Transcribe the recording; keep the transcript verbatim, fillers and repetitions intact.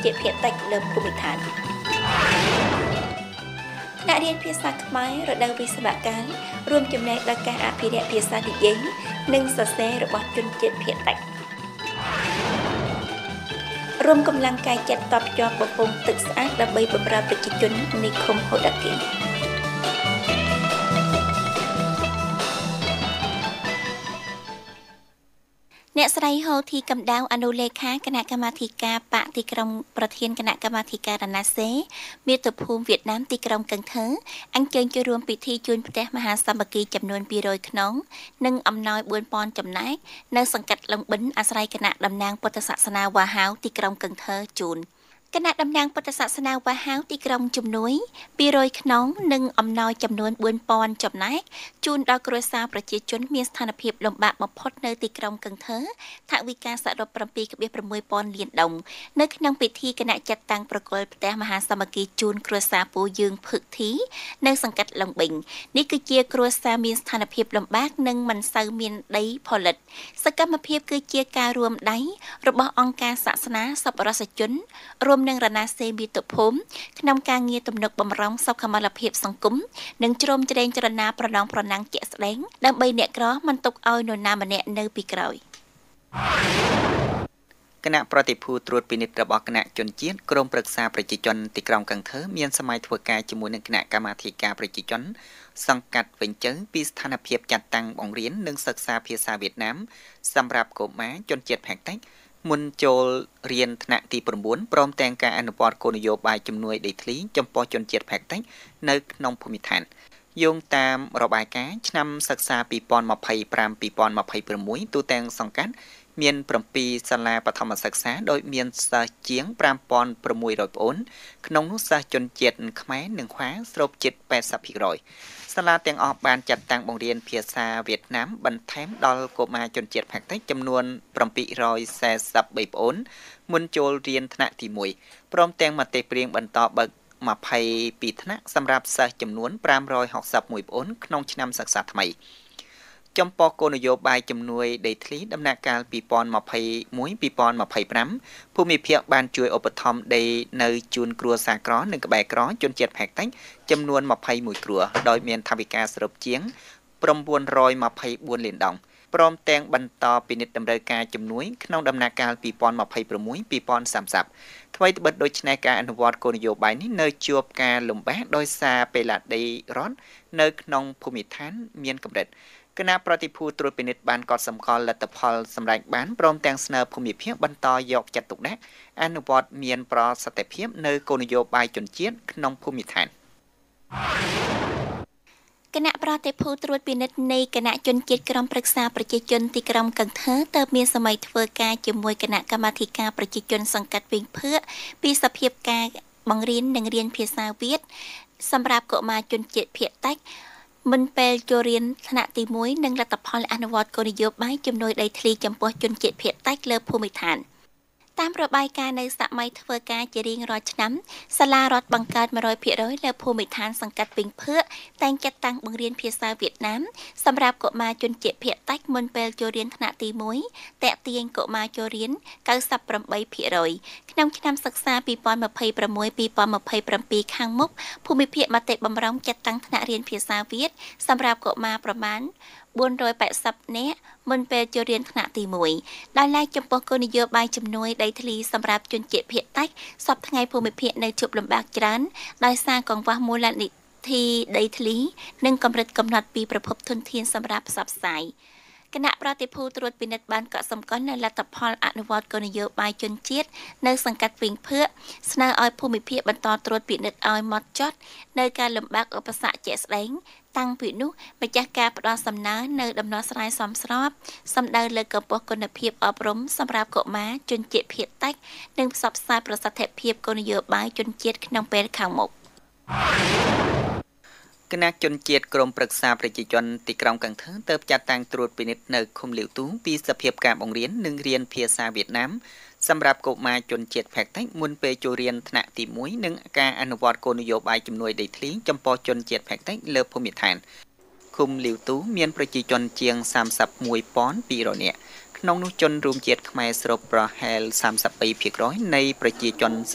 ជាតិភាគតិចលើភូមិឋានថ្នាក់រៀនភាសាខ្មែររដូវវិស្វកម្មរួមចំណែកដល់ការអភិរក្សភាសានិយាយនិងសរសេររបស់ជនជាតិភាគតិចរួមកម្លាំងកាយចិត្តតបភ្ជាប់បំពង់ទឹកស្អាតដើម្បីបម្រើប្រជាជននិគមហូដាគីអ្នកស្រីហូធីកំដៅអនុលេខាគណៈកម្មាធិការបកទីក្រុងប្រធានគណៈកម្មាធិការរណាសេមាតុភូមិវៀតណាមទីក្រុងកឹងថើអញ្ជើញចូលរួមពិធីជូនផ្ទះមហាសាមគ្គីចំនួនពីររយខ្នងនិងអំណោយបួនពាន់ចំណែកនៅសង្កាត់លំបិនអាស្រ័យគណៈតំណាងពុទ្ធសាសនាវ៉ាហាវទីក្រុងកឹងថើជូនគណៈតំណាងពុទ្ធសាសនាវ៉ាហាវទីក្រុងជំនួយពីររយខ្នងនិងអំណោយចំនួនបួនពាន់ចំណែកជូនដល់គ្រួសារប្រជាជនមានស្ថានភាពលំបាកបំផុតនៅទីក្រុងកឹងថើថវិកាសរុប ប្រាំពីរពាន់លានដុល្លារនៅក្នុងពិធីគណៈចាត់តាំងប្រគល់ផ្ទះមហាសាមគ្គីជូនគ្រួសារពូយើងភឹកធីនៅសង្កាត់លំបិញនេះគឺជាគ្រួសារមានស្ថានភាពលំបាកនិងមិនសូវមានដីផលិតសកម្មភាពគឺជាការរួមដៃរបស់អង្គការសាសនាសប្បុរសជនរួមនឹងរណាសេមាតុភូមិក្នុងការងារទំនុកបំរុងសុខុមាលភាពសង្គមនិងជ្រោមជ្រែងចរណាប្រណងប្រណាំងជាក់ស្ដែងដើម្បីអ្នកក្រមិនទុកឲ្យនរណាម្នាក់នៅពីក្រោយគណៈប្រតិភូត្រួតពិនិត្យរបស់គណៈជនជាតិក្រមប្រឹក្សាប្រជាជនទីក្រុងកឹងថើមានសម័យធ្វើការជាមួយនឹងគណៈកម្មាធិការប្រជាជនសង្កាត់វិញជើងពីស្ថានភាពចាត់តាំងបង្រៀននិងសិក្សាភាសាវៀតណាមសម្រាប់កុមារជនជាតិភាគតិចមុនចូលរៀនថ្នាក់ទី៩ព្រមទាំងការអនុវត្តគោលនយោបាយជំនួយដីធ្លីចំពោះជនជាតិភាគតិចនៅក្នុងភូមិឋានយោងតាមរបាយការណ៍ឆ្នាំសិក្សាពីរពាន់ម្ភៃប្រាំ ពីរពាន់ម្ភៃប្រាំមួយទូទាំងសង្កាត់មានប្រាំពីរសាលាបឋមសិក្សាដោយមានសិស្សជាងប្រាំពាន់ប្រាំមួយរយប្អូនក្នុងនោះសិស្សជនជាតិខ្មែរនិងខែស្របជិតแปดสิบភាគរយសាលាទាំងអស់បានចាត់តាំងបង្រៀនភាសាវៀតណាមបន្ថែមដល់កុមារជនជាតិភាគតិចចំនួនប្រាំពីររយសែសិបបីប្អូនមុនចូលរៀនថ្នាក់ទីមួយព្រមទាំងមតិព្រៀងបន្តបើកម្ភៃពីរថ្នាក់សម្រាប់សិស្សចំនួនប្រាំរយហកសិបមួយប្អូនក្នុងឆ្នាំសិក្សាថ្មីចំពោះគោលនយោបាយជំនួយដីធ្លីដំណាក់កាលពីរពាន់ម្ភៃមួយ ពីរពាន់ម្ភៃប្រាំភូមិភាគបានជួយឧបត្ថម្ភដីនៅជូនគ្រួសារក្រនិងក្បែរក្រជនជាតិភាគតិចចំនួនម្ភៃមួយគ្រួដោយមានថវិកាសរុបជាងប្រាំបួនរយម្ភៃបួនលានដុល្លារព្រមទាំងបន្តពិនិត្យតម្រូវការជំនួយក្នុងដំណាក់កាលពីរពាន់ម្ភៃប្រាំមួយ ពីរពាន់សាមសិបថ្មីត្បិតដូច្នេះការអនុវត្តគោលនយោបាយនេះនៅជួបការលំបាកដោយសារពេលដីរដ្ឋនៅក្នុងភូមិឋានមានកម្រិតគណៈប្រតិភូត្រួតពិនិត្យបានកត់សម្គាល់លទ្ធផលសម្រេចបានព្រមទាំងស្នើភូមិភាគបន្តយកចិត្តទុកដាក់អនុវត្តមានប្រសិទ្ធភាពនៅគោលនយោបាយជនជាតិក្នុងភូមិឋានគណៈប្រតិភូត្រួតពិនិត្យនៃគណៈជនជាតិក្រមប្រឹក្សាប្រជាជនទីក្រុងកឹងថើទើបមានសម័យធ្វើការជាមួយគណៈកម្មាធិការប្រជាជនសង្កាត់វិញភឿកពីសភាពការបង្រៀននិងរៀនភាសាវៀតសម្រាប់កុមារជនជាតិភាគតិចមុនពេលចូលរៀនថ្នាក់ទីមួយនិងលទ្ធផលអនុវត្តគោលនយោបាយជំនួយដីធ្លីចំពោះជនជាតិភាគតិចលើភូមិឋានតាមរបាយការណ៍នៅសម័យធ្វើការជារៀងរាល់ឆ្នាំសាលារដ្ឋបង្កើតmột trămភាគរយលើភូមិឋានសង្កាត់វិញភឿកតែងចាត់តាំងបង្រៀនភាសាវៀតណាមសម្រាប់កុមារជនជាតិភាគតិចមុនពេលចូលរៀនថ្នាក់ទីមួយតាក់ទាញកុមារចូលរៀន九十八ភាគរយក្នុងឆ្នាំសិក្សាពីរពាន់ម្ភៃប្រាំមួយ ពីរពាន់ម្ភៃប្រាំពីរខាងមុខភូមិភាគមតិបំរុងចាត់តាំងថ្នាក់រៀនភាសាវៀតសម្រាប់កុមារប្រមាណបួនរយแปดสิบនាក់មុនពេលចូលរៀនថ្នាក់ទីមួយដោយឡែកចំពោះគោលនយោបាយជំនួយដីធ្លីសម្រាប់ជនជាតិភាគតិចសពថ្ងៃភូមិភាគនៅជួបលំបាកច្រើនដោយសារកង្វះមូលនិធិដីធ្លីនិងកម្រិតកំណត់ពីប្រភពធនធានសម្រាប់ផ្សព្វផ្សាយគណៈប្រតិភូត្រួតពិនិត្យបានកក់សម្គាល់នៅលទ្ធផលអនុវត្តគោលនយោបាយជនជាតិនៅសង្កាត់វិញភឿកស្នើឲ្យភូមិភាគបន្តត្រួតពិនិត្យឲ្យម៉ត់ចត់នៅការលំបាកឧបសគ្គជាក់ស្ដែងតាំងពីនោះម្ចាស់ការផ្ដល់សំណើនៅដំណោះស្រាយសមស្របសម្ដៅលើកម្ពស់គុណភាពអប់រំសម្រាប់កុមារជនជាតិភាគតិចនិងផ្សព្វផ្សាយប្រសិទ្ធភាពគោលនយោបាយជនជាតិក្នុងពេលខាងមុខគណៈជនជាតិក្រមប្រឹក្សាប្រជាជនទីក្រុងកឹងថើទើបចាត់តាំងត្រួតពិនិត្យនៅឃុំលាវទូពីសភាពការបង្រៀននិងរៀនភាសាវៀតណាមសម្រាប់កុមារជនជាតិភាគតិចមុនពេលចូលរៀនថ្នាក់ទីមួយនិងការអនុវត្តគោលនយោបាយជំនួយដីធ្លីចំពោះជនជាតិភាគតិចលើភូមិឋានឃុំលាវទូមានប្រជាជនជាងសាមសិបមួយពាន់ពីររយនាក់ក្នុងនោះជនរួមជាតិខ្មែរស្រុកប្រហែលសាមសិបពីរភាគរយនៃប្រជាជន